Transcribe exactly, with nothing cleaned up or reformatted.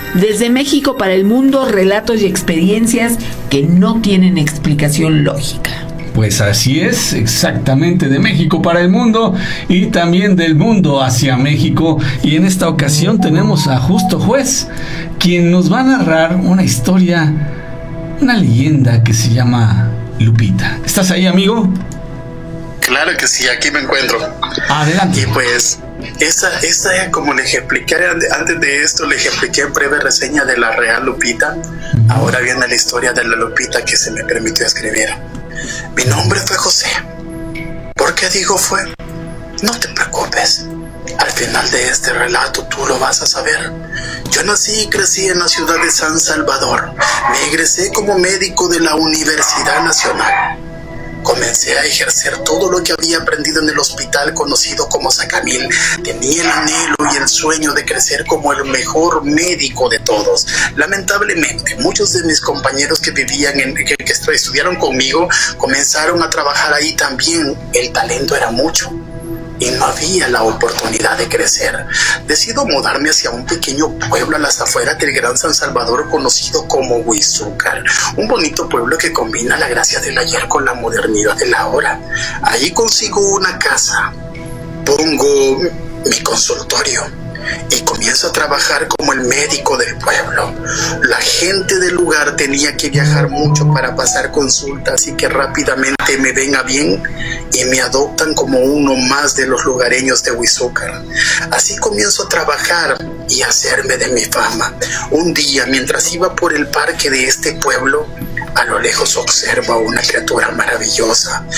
Desde México para el mundo, relatos y experiencias que no tienen explicación lógica. Pues así es, exactamente, de México para el mundo y también del mundo hacia México. Y en esta ocasión tenemos a Justo Juez, quien nos va a narrar una historia, una leyenda que se llama Lupita. ¿Estás ahí, amigo? Claro que sí, aquí me encuentro. Adelante. Y pues, esa, esa como les expliqué, antes de esto les expliqué en breve reseña de la Real Lupita. Uh-huh. Ahora viene la historia de la Lupita que se me permitió escribir. Mi nombre fue José. ¿Por qué digo fue? No te preocupes. Al final de este relato tú lo vas a saber. Yo nací y crecí en la ciudad de San Salvador. Me egresé como médico de la Universidad Nacional. Comencé a ejercer todo lo que había aprendido en el hospital conocido como Sacamil. Tenía el anhelo y el sueño de crecer como el mejor médico de todos. Lamentablemente, muchos de mis compañeros que vivían en, que, que estudiaron conmigo, comenzaron a trabajar ahí también. El talento era mucho y no había la oportunidad de crecer. Decido mudarme hacia un pequeño pueblo a las afueras del Gran San Salvador conocido como Huizúcar, un bonito pueblo que combina la gracia del ayer con la modernidad del ahora. Allí consigo una casa, pongo mi consultorio y comienzo a trabajar como el médico del pueblo. La gente del lugar tenía que viajar mucho para pasar consultas, así que rápidamente me ven a bien y me adoptan como uno más de los lugareños de Huizúcar. Así comienzo a trabajar y a hacerme de mi fama. Un día, mientras iba por el parque de este pueblo, a lo lejos observo a una criatura maravillosa.